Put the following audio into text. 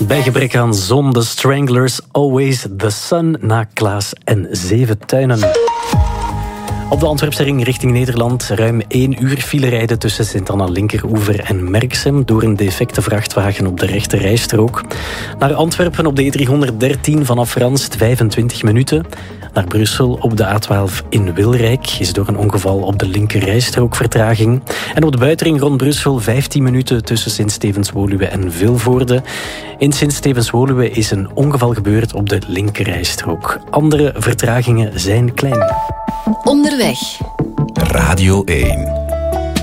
Bij gebrek aan zon, de Stranglers, Always the Sun, na Klaas en Zeventuinen. Op de Antwerpse ring richting Nederland ruim 1 uur file rijden tussen Sint-Anna-Linkeroever en Merksem door een defecte vrachtwagen op de rechte rijstrook. Naar Antwerpen op de E313 vanaf Ranst 25 minuten. Naar Brussel op de A12 in Wilrijk is door een ongeval op de linker rijstrook vertraging. En op de buitenring rond Brussel 15 minuten tussen Sint-Stevens-Woluwe en Vilvoorde. In Sint-Stevens-Woluwe is een ongeval gebeurd op de linker rijstrook. Andere vertragingen zijn klein. Onderweg. Radio 1.